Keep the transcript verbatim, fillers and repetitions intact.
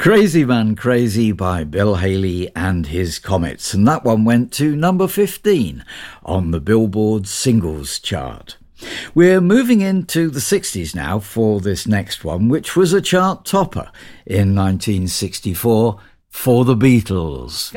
Crazy Man Crazy by Bill Haley and his Comets, and that one went to number fifteen on the Billboard singles chart. We're moving into the sixties now for this next one, which was a chart topper in nineteen sixty-four for the Beatles.